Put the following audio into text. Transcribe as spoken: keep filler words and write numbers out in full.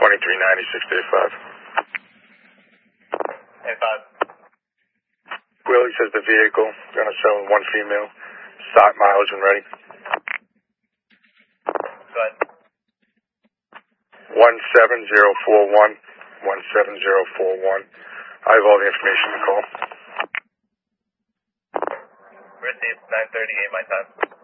twenty-three ninety-six thirty-five. thirty-five. Willie says the vehicle, gonna sell one female, stock mileage and ready. Go ahead. one seven zero four one, one seven zero four one. I have all the information to call. Received nine thirty-eight my time.